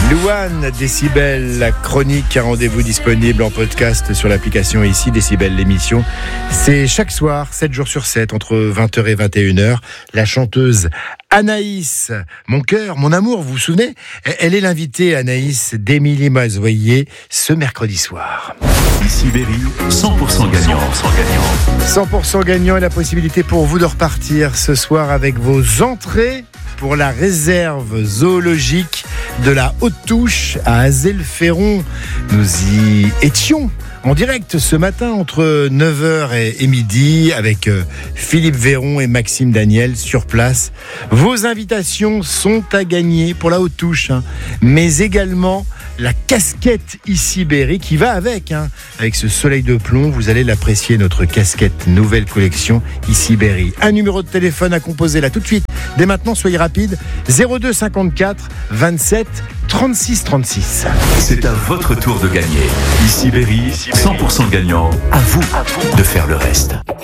Louane, Décibel, la chronique, un rendez-vous disponible en podcast sur l'application ici, Décibel l'émission. C'est chaque soir, 7 jours sur 7, entre 20h et 21h. La chanteuse Anaïs, mon cœur, mon amour, vous vous souvenez ? Elle est l'invitée, Anaïs, d'Émilie Mazoyer, ce mercredi soir. Ici Berry, 100% gagnant. 100% gagnant et la possibilité pour vous de repartir ce soir avec vos entrées pour la réserve zoologique de la Haute-Touche à Azelferron. Nous y étions en direct ce matin entre 9h et midi avec Philippe Véron et Maxime Daniel sur place. Vos invitations sont à gagner pour la Haute-Touche, mais également la casquette Ici Berry qui va avec ce soleil de plomb. Vous allez l'apprécier, notre casquette nouvelle collection Ici Berry. Un numéro de téléphone à composer là tout de suite. Dès maintenant, soyez rapide. 02 54 27 36 36. C'est à votre tour de gagner. Ici Berry, 100% gagnant. À vous de faire le reste.